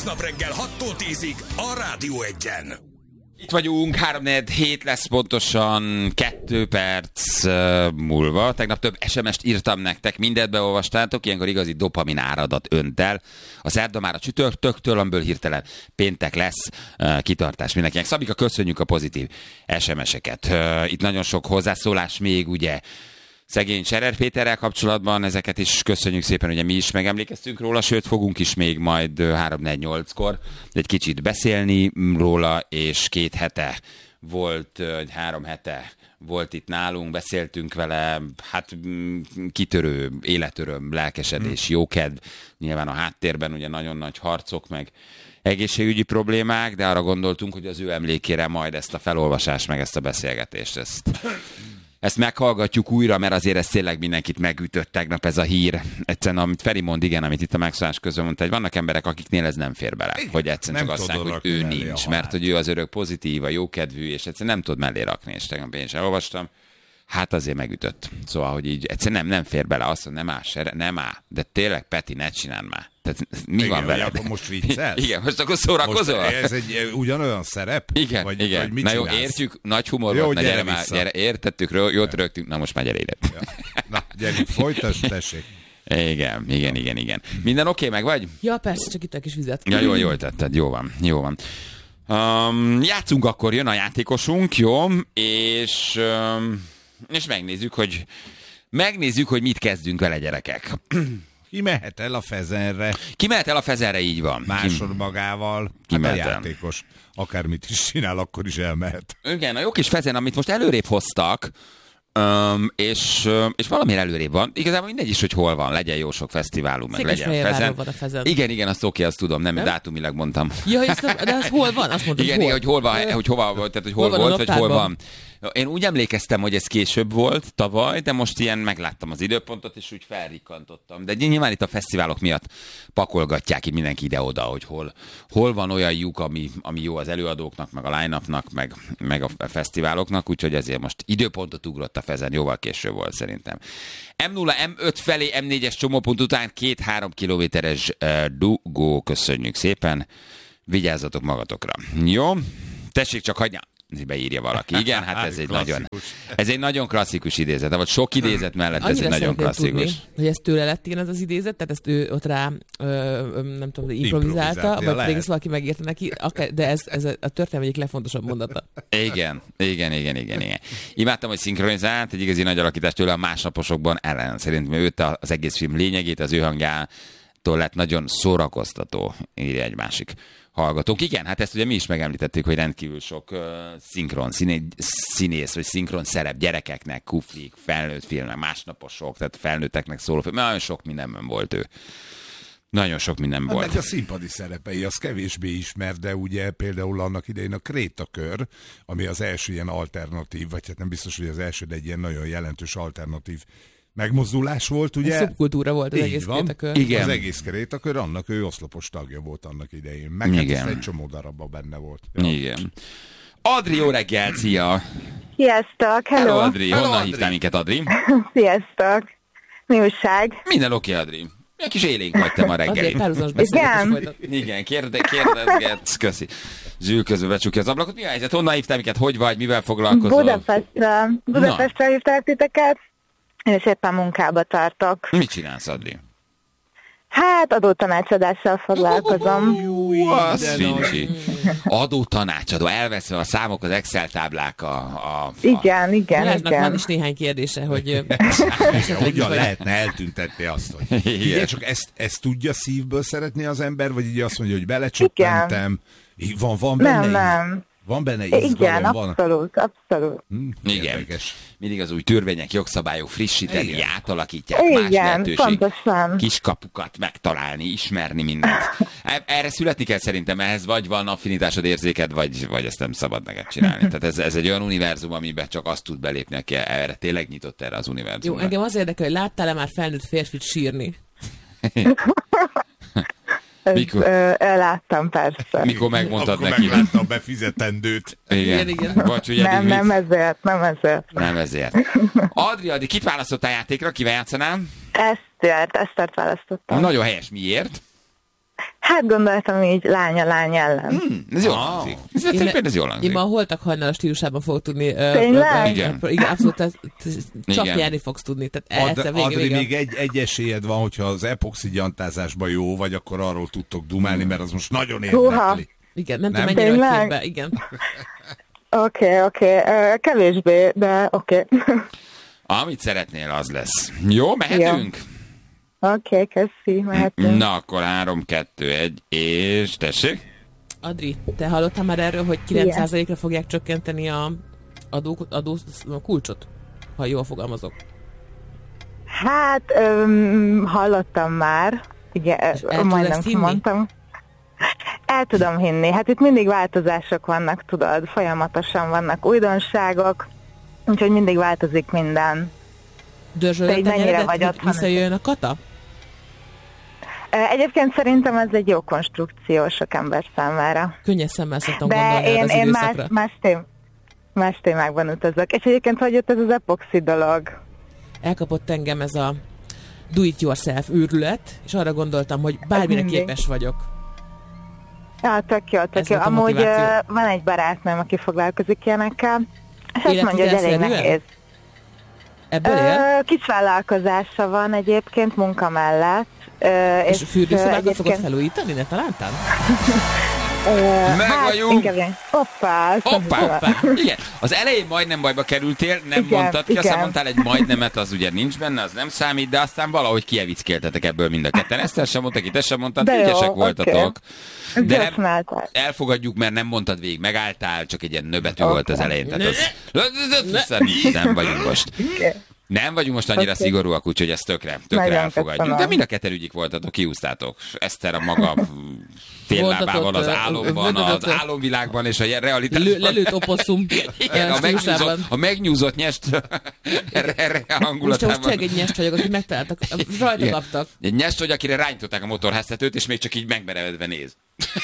Hétköznap reggel 6-tól 10-ig a Rádió Egyen. Itt vagyunk, 3-4 lesz pontosan 2 perc múlva. Tegnap több SMS-t írtam nektek, mindent beolvastátok, ilyenkor igazi dopamin áradat önt el. A szerda már a csütörtöktől, amiből hirtelen péntek lesz, kitartás mindenkinek. Szabika, köszönjük a pozitív SMS-eket. Itt nagyon sok hozzászólás még, ugye, szegény Scherer Péterrel kapcsolatban, ezeket is köszönjük szépen, ugye mi is megemlékeztünk róla, sőt fogunk is még majd 3-4-8-kor egy kicsit beszélni róla, és 2 hete volt, 3 hete volt itt nálunk, beszéltünk vele, hát kitörő, életöröm, lelkesedés, jókedv, nyilván a háttérben ugye nagyon nagy harcok, meg egészségügyi problémák, de arra gondoltunk, hogy az ő emlékére majd ezt a felolvasást, meg ezt a beszélgetést, ezt meghallgatjuk újra, mert azért ez tényleg mindenkit megütött tegnap ez a hír. Egyszerűen, amit Feri mond, igen, amit itt a megszólás közben mondta, hogy vannak emberek, akiknél ez nem fér bele. Hogy egyszerűen csak azt mondják, hogy ő nincs, mert hogy ő az örök pozitív, a jókedvű, és egyszerűen nem tud mellé rakni, és tegnap én sem olvastam. Hát azért megütött. Szóval, hogy így egyszerűen nem fér bele. Azt mondja, nem áll. De tényleg, Peti, ne csináld már. Tehát mi igen, van veled? Akkor most viccelsz? Igen, most akkor szórakozol? Most ez egy ugyanolyan szerep? Igen, vagy, igen. Vagy mit na jó, csinálsz? értjük, nagy humor volt, gyere már, gyere, értettük, jót rögtünk, na most már gyere ide. Ja. Na, gyerünk, folytasd, tessék. Igen. Minden oké, meg vagy? Ja, persze, csak itt a kis vizet. Ja, jól tetted, jó van. Játszunk akkor, jön a játékosunk, jó? És megnézzük, hogy mit kezdünk vele, gyerekek. Ki mehet el a Fezenre? Ki mehet el a Fezenre, így van. Másod magával. Ki hát a játékos akármit is csinál, akkor is elmehet. Igen, a jó kis Fezen, amit most előrébb hoztak, és valamiért előrébb van. Igazából mindegy is, hogy hol van, legyen jó sok fesztiválunk, meg legyen Fezen. Van a Fezen. Igen, azt oké, azt tudom, nem dátumilag mondtam. Ja, de az hol van? Azt mondtam, igen, hogy hol van, hogy hova volt, tehát hogy hol volt, vagy hol van. Én úgy emlékeztem, hogy ez később volt tavaly, de most ilyen megláttam az időpontot, és úgy felrikkantottam. De nyilván itt a fesztiválok miatt pakolgatják így mindenki ide-oda, hogy hol van olyan lyuk, ami jó az előadóknak, meg a line-upnak, meg a fesztiváloknak, úgyhogy ezért most időpontot ugrott a Fezen, jóval később volt szerintem. M0, M5 felé, M4-es csomópont után 2-3 kilométeres dugó, köszönjük szépen. Vigyázzatok magatokra. Jó? Tessék csak hagyni. Beírja valaki. Igen, hát ez egy nagyon klasszikus idézet. Vagy sok idézet mellett ez egy nagyon klasszikus. Tudni, hogy ez tőle lett ilyen az idézet, tehát ezt ő ott rá nem tudom, improvizálta, vagy pedig ezt valaki megírta neki, de ez a történelem egyik legfontosabb mondata. Igen. Imádtam, hogy szinkronizált, egy igazi nagy alakítást tőle a másnaposokban ellen. Szerintem őt az egész film lényegét, az ő hangjától lett nagyon szórakoztató, írja egy másik hallgatók. Igen, hát ezt ugye mi is megemlítettük, hogy rendkívül sok szinkron színész, vagy szinkron szerep gyerekeknek, kuflik, felnőtt filmek, másnaposok, tehát felnőtteknek szóló film. Nagyon sok mindenben volt ő. Nagyon sok minden volt. Meg a színpadi szerepei, az kevésbé ismert, de ugye például annak idején a Krétakör, ami az első ilyen alternatív, vagy hát nem biztos, hogy az első, de egy ilyen nagyon jelentős alternatív megmozdulás volt, ugye? A szubkultúra volt az egész Krétakör. Igen. Az egész Krétakör, annak ő oszlopos tagja volt annak idején. Meg hát egy csomó darabban benne volt. Ja. Igen. Adri, jó reggel, szia! Sziasztok, hello! Adri, honnan hívtál minket, Adri? Sziasztok! Mi újság? Minden oké, Adri. Milyen kis élénk vagy te ma reggeli. Igen, kérdezgetsz, köszi. Zsül közben becsukja az ablakot. Mi a helyzet? Honnan hívtál minket? Hogy vagy? Mivel foglalkozol? Budapestre hívták titeket, és éppen munkába tartok. Mit csinálsz, Adri? Hát adótanácsadással foglalkozom. Az fincsi. Adótanácsadó, elveszve a számok, az Excel táblák Igen. Van is néhány kérdése, hogy hogyan lehetne eltüntetni azt, hogy igen, csak ezt tudja szívből szeretni az ember, vagy így azt mondja, hogy belecsöppentem. Van benne Nem. Van benne izgalom? Igen, abszolút. Igen. Mindig az új törvények, jogszabályok frissíteni, átalakítják, igen, más lehetőség. Pontosan. Kiskapukat megtalálni, ismerni mindent. Erre születni kell szerintem, ehhez vagy van affinitásod, érzéked, vagy ezt nem szabad neked csinálni. Tehát ez egy olyan univerzum, amiben csak azt tud belépni, aki erre tényleg nyitott erre az univerzumra. Jó, engem az érdekel, hogy láttál-e már felnőtt férfit sírni? Láttam, persze. Mikor megmondtad akkor neki? Akkor megláttam befizetendőt. Igen. Vagy, ugye, nem ezért. Adri, kit választottál játékra? Kivel játszanál? Esztert választottam. Nagyon helyes. Miért? Hát gondoltam így lány ellen. Ez jól hangzik. Ez jól hangzik. Én ma a Holtak hajnal stílusában fogok tudni. Tényleg? Igen, abszolút. Csak nyerni fogsz tudni. Adri, még egy esélyed van, hogyha az epoxi gyantázásban jó vagy, akkor arról tudtok dumálni, mert az most nagyon érdekli. Igen, nem tudom, mennyire vagy képbe. Igen. Oké. Kevésbé, de oké. Amit szeretnél, az lesz. Jó, mehetünk? Oké, köszi, mehetünk. Na, akkor 3, 2, 1, és tessék. Adri, te hallottál már erről, hogy 9%-ra fogják csökkenteni a kulcsot, ha jól fogalmazok? Hát, hallottam már. Igen, majdnem mondtam. El tudom hinni. Hát itt mindig változások vannak, tudod, folyamatosan vannak újdonságok, úgyhogy mindig változik minden. Dörzsölött a nyeredet, hogy visszajöjjön a kata? Egyébként szerintem ez egy jó konstrukció sok ember számára. Könnyes szemmel szoktam gondolni az időszakra. Más témákban utazok. És egyébként hogy jött ez az epoxi dolog? Elkapott engem ez a do-it-yourself őrület, és arra gondoltam, hogy bármire képes vagyok. Ja, tök jó. Amúgy van egy barátnőm, aki foglalkozik ilyenekkel, és azt mondja, hogy elég nehéz. Ebből él? Kis vállalkozása van egyébként munka mellett. És fürdőszobákat szokott felújítani, ne találtál? Meg vagyunk! Hoppá! Igen, az elején majdnem bajba kerültél, nem mondtad ki, aztán mondtál egy majdnemet, az ugye nincs benne, az nem számít, de aztán valahogy kievickéltetek ebből mind a ketten. Ezt sem mondta ki, te sem mondtad, ügyesek voltatok. De nem elfogadjuk, mert nem mondtad végig, megálltál, csak egy ilyen nöbetű volt az elején. Tehát nem vagyunk most. Nem vagyunk most annyira szigorúak, úgyhogy ezt tökre elfogadjuk. De mind a ketten ügyik voltatok, kiúztátok. Eszter a maga féllábával az álomban, az álomvilágban és a realitásban. Lelőtt oposszum. Igen, a megnyúzott nyest erre a hangulatában. Most egy nyest vagyok, akit megtaláltak, rajta kaptak. Egy nyest vagy, akire rányították a motorháztetőt, és még csak így megmerevedve néz.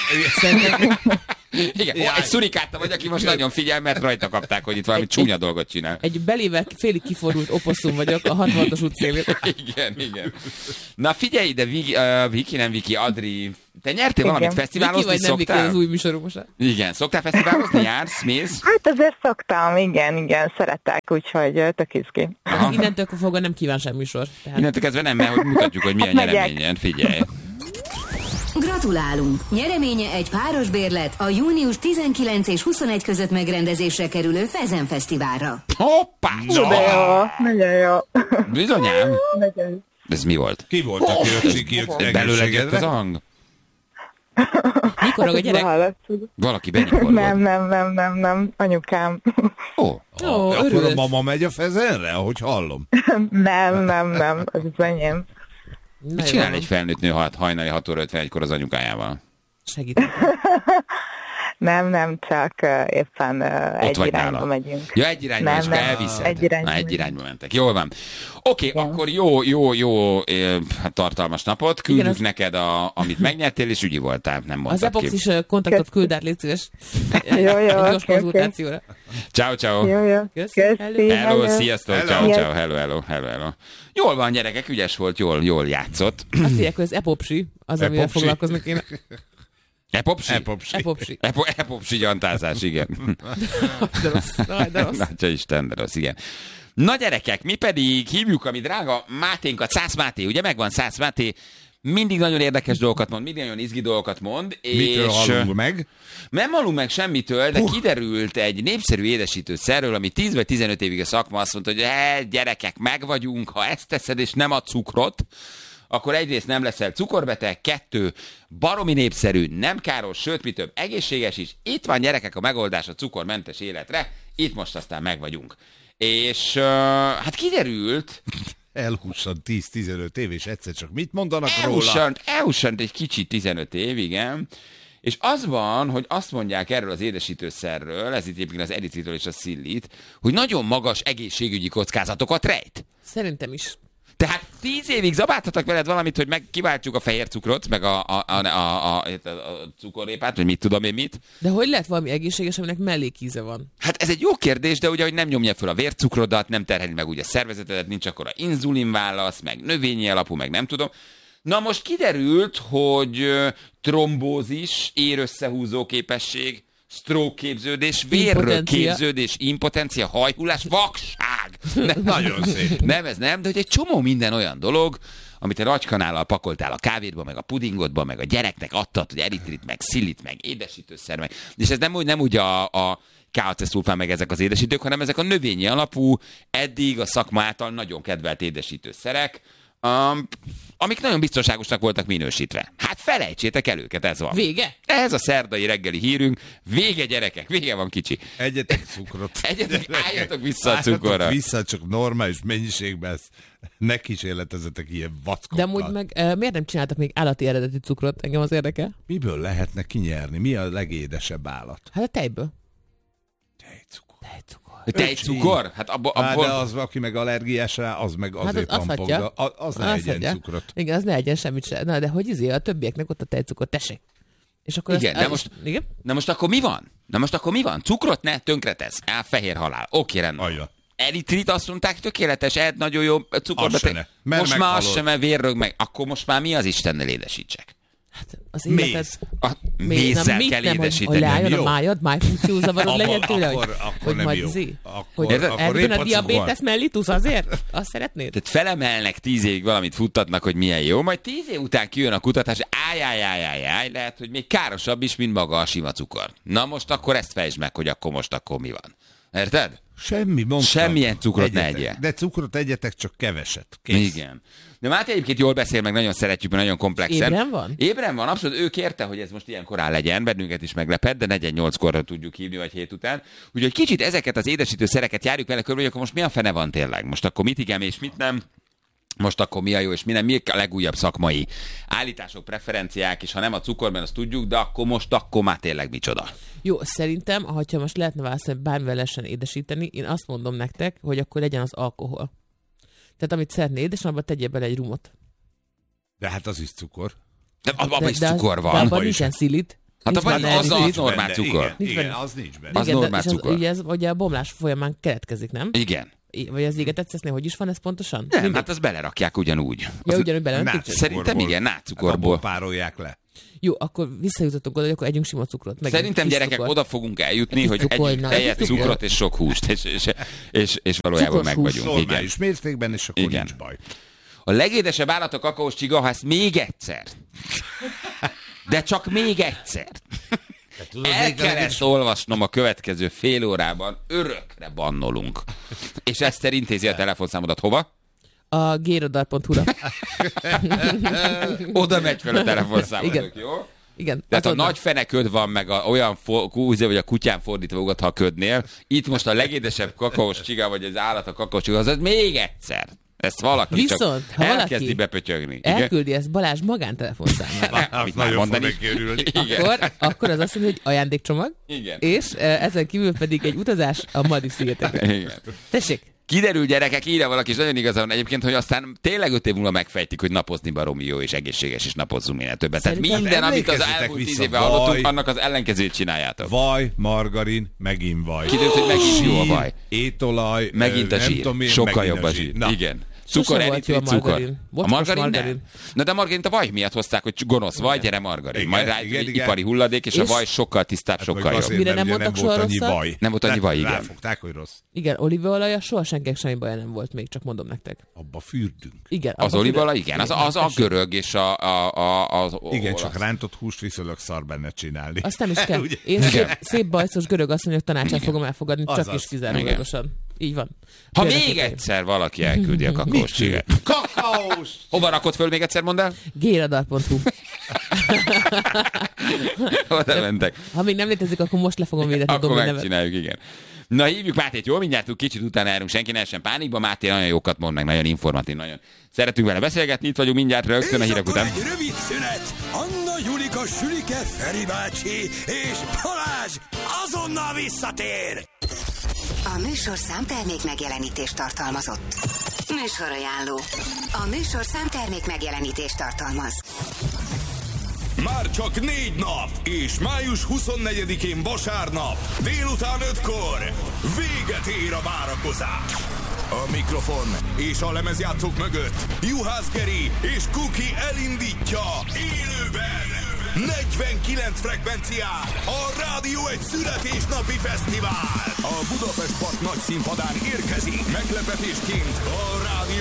Igen, egy szurikáta vagy, aki most nagyon figyel, mert rajta kapták, hogy itt valami csúnya dolgot csinál. Egy belével félig kifordult oposszum vagyok a 66-os útszélén. Igen. Na figyelj ide, Viki, Adri, te nyertél valamit fesztiválozni, Viki vagy nem Viki, az új műsorunk most. Igen, szoktál fesztiválozni, jársz, mész? Hát azért szoktam, igen, szeretek, úgyhogy tök izgi. Innentől fogva nem kíván sem műsor. Tehát... Innentől kezdve nem, mert hogy mutatjuk, hogy milyen nyereményen, figyelj. Gratulálunk! Nyereménye egy páros bérlet a június 19 és 21 között megrendezésre kerülő Fezen Fesztiválra. Hoppá! Nagyon jó. Bizonyám. Ez mi volt? Ki volt, aki jött belőle jött az a hang? Mikor a gyerek? Valaki benyikor Nem, anyukám. Akkor a mama megy a Fezenre, ahogy hallom? Nem, az enyém. Mit csinál egy felnőtt nő hajnali 6 óra 51-kor az anyukájával? Segítek. Nem, csak éppen egy irányba megyünk. Ja, egy irányba, és elviszed. Egy irányba mentek. Jól van. Oké, akkor jó tartalmas napot. Küldjük neked, amit megnyertél, és ügyi voltál. Nem mondtad ki. Az Epox is kontaktot küld át, légy szíves. Jó, gyors konzultációra. Ciao. Jó. Hello, sziasztok. Ciao. Hello. Jól van, gyerekek, ügyes volt, jól játszott. Azt mondják, hogy az Epopsi, az, amivel foglalkoznak én. Epopsi gyantázás, igen. De rossz. Látja Isten, de rossz, igen. Na gyerekek, mi pedig hívjuk a mi drága Máténkat, Szász Máté, ugye megvan Szász Máté, mindig nagyon érdekes dolgokat mond, mindig nagyon izgi dolgokat mond. Mitől hallunk meg? Nem hallunk meg semmitől, de kiderült egy népszerű édesítőszerről, ami 10 vagy 15 évig a szakma azt mondta, hogy gyerekek, meg vagyunk, ha ezt teszed és nem a cukrot, akkor egyrészt nem leszel cukorbeteg, 2, baromi népszerű, nem káros, sőt, mi több, egészséges is. Itt van, gyerekek, a megoldás a cukormentes életre, itt most aztán meg vagyunk. És hát kiderült... Elhussant 10-15 év, és egyszer csak mit mondanak róla? Elhussant egy kicsit 15 év, igen. És az van, hogy azt mondják erről az édesítőszerről, ez itt egyébként az eritritol és a szillit, hogy nagyon magas egészségügyi kockázatokat rejt. Szerintem is. Tehát 10 évig zabáltatok veled valamit, hogy kiváltjuk a fehér cukrot, meg a cukorrépát, vagy mit tudom én mit. De hogy lehet valami egészséges, aminek mellékíze van? Hát ez egy jó kérdés, de ugye, hogy nem nyomja fel a vércukrodat, nem terheli meg ugye a szervezetedet, nincs akkora inzulinválasz, meg növényi alapú, meg nem tudom. Na most kiderült, hogy trombózis, érösszehúzó képesség, stroke képződés, vérről képződés, impotencia, hajhullás, vakság. Nem, nagyon szép. Nem, ez nem, de hogy egy csomó minden olyan dolog, amit a nagykanállal pakoltál a kávédba, meg a pudingodba, meg a gyereknek adtad, hogy eritrit, meg szilit, meg édesítőszer, meg. És ez nem úgy a KC-szulfán meg ezek az édesítők, hanem ezek a növényi alapú, eddig a szakma által nagyon kedvelt édesítőszerek, amik nagyon biztonságosnak voltak minősítve. Hát felejtsétek el őket, ez van. Vége? Ez a szerdai reggeli hírünk. Vége, gyerekek, vége van, kicsi. Egyetek cukrot. Álljatok vissza a cukorra. Álljatok vissza, csak normális mennyiségben, ne kísérletezetek ilyen vackokkal. De amúgy meg miért nem csináltak még állati eredetű cukrot? Engem az érdekel. Miből lehetne kinyerni? Mi a legédesebb állat? Hát a tejből. Tejcukor? Hát abból... de az, aki meg allergiás rá, az meg azért pampog. Az ne egyen cukrot. Igen, az ne egyen semmit se. Na, de hogy a többieknek ott a tejcukor, tessék. És akkor igen, de most akkor mi van? Cukrot ne tönkretesz. Fehér halál. Oké, rendben. Eritrit azt mondták, tökéletes, nagyon jó cukorba. Most már az sem, mert vérrög meg. Akkor most már mi az Istennel édesítsek? Hát az életet... Mézzel kell édesíteni. Hogy leálljon a májad, májfunkció zavarod legyen tőle, hogy nem jó. Hogy elbűn a diabétesz mellitus azért? Azt szeretnéd? Tehát felemelnek 10 évig valamit futtatnak, hogy milyen jó, majd 10 év után kijön a kutatás, lehet, hogy még károsabb is, mint maga a sima cukor. Na most akkor ezt fejtsd meg, hogy akkor mi van. Érted? Semmilyen cukrot ne egyél. De cukrot egyetek, csak keveset. Kész. Igen. De Máté egyébként jól beszél, meg nagyon szeretjük, mert nagyon komplexen. Ébren van? Ébren van, abszolút. Ő kérte, hogy ez most ilyen korán legyen, bennünket is meglepett, de 4-8-korra tudjuk hívni, vagy 7 után. Úgyhogy kicsit ezeket az édesítőszereket járjuk vele körül, hogy akkor most mi a fene van tényleg? Most akkor mit igen és mit nem? Most akkor mi a jó és mi nem? Mi a legújabb szakmai állítások, preferenciák, és ha nem a cukorban, azt tudjuk, de akkor már tényleg micsoda. Jó, szerintem, ha most lehetne választani, bármivel lehessen édesíteni, én azt mondom nektek, hogy akkor legyen az alkohol. Tehát amit szeretné édesen, abban tegyél bele egy rumot. De hát az is cukor. De abban is cukor van. De abban nincsen szilit. Hát az normál cukor. Igen, az nincs benne. Az normál cukor. Ugye ez ugye a bomlás folyamán keletkezik, nem? Igen. Vagy az égetett szesznél, hogy is van ez pontosan? Nem, hát azt belerakják ugyanúgy. Ja, ugyanúgy belerakják? Szerintem igen, nátscukorból. Hát párolják le. Jó, akkor visszajutottunk oda, hogy akkor együnk sima cukrot. Szerintem gyerekek, oda fogunk eljutni, hogy együnk helyett cukrot és sok húst, és valójában meg vagyunk. Normális mértékben, és akkor nincs baj. A legédesebb állat a kakaós csiga, ha ezt még egyszer. De csak még egyszer. El kell ezt olvasnom a következő fél órában, örökre bannolunk. És Eszter intézi a telefonszámodat hova? A gérodar.hu-ra. Oda megy fel a telefonszámodok, jó? Igen. Tehát a nagy feneköd van, meg olyan vagy a kutyán fordítva ugat, ha a ködnél. Itt most a legédesebb kakaós csiga, vagy az állat a kakaós csiga, az még egyszer. Ezt valaki viszont, csak elkezdi bepötyögni. Elküldi ezt Balázs magántelefonszámára. Mit már mondani? Akkor az azt mondja, hogy ajándékcsomag. Igen. És ezen kívül pedig egy utazás a Maldiv-szigetekre. Igen. Tessék. Kiderül, gyerekek, írja valaki, és nagyon igazán van egyébként, hogy aztán tényleg 5 év múlva megfejtik, hogy napozni baromi jó és egészséges, és napozzunk minél többet. Tehát minden, amit az elmúlt 10 évben hallottunk, annak az ellenkezőt csináljátok. Vaj, margarin, megint vaj. Kiderült, hogy megint jó a vaj. Étolaj, megint a zsír. Sokkal jobb a zsír. Igen. Cukor, eritrit, cukor. A margarin nem. Na de a margarint a vaj miatt hozták, hogy gonosz vaj, gyere margarin. Igen, majd rá ipari hulladék, és a vaj sokkal tisztább, sokkal jobb. Mire nem mondtak soha rosszat? Nem volt annyi vaj, igen. Ráfogták, hogy rossz. Igen, olívaolaja soha senkinek semmi baja nem volt még, csak mondom nektek. Abba fürdünk. Igen. Az olívaolaj, igen. Az a görög és az igen, csak rántott húst viszonylag szar benne csinálni. Azt nem is kell. Én szép bajszos görög asszonyok tanácsát fogom elfogadni, csak is kizárólagosan. Így van. Ha még egyszer valaki elküldi a kakaós csigát. Kakaós! Hova rakod föl még egyszer, mondd el? Géradar.hu. Oda mentek. Ha még nem létezik, akkor most le fogom védetni a domain nevet. Akkor megcsináljuk, igen. Na, hívjuk Mátét, jól? Mindjárt kicsit utána járunk, senki ne essen pánikba. Máté nagyon jókat mond, meg nagyon informatív, nagyon szeretünk vele beszélgetni. Itt vagyunk mindjárt rögtön a hírek után. Egy rövid szünet. Anna, Julika, Sülike, Feri bácsi és Balázs azonnal visszatér. A műsor számtermék megjelenítést tartalmazott. Műsorajánló. A műsor számtermék megjelenítést tartalmaz. Már csak 4 nap, és május 24-én vasárnap, délután 5-kor véget ér a várakozás. A mikrofon és a lemezjátszók mögött Juhász Geri és Kuki elindítja élőben 49 frekvencián a Rádió egy születésnapi fesztivál. A Budapest Park nagy színpadán érkezik meglepetésként a Rádió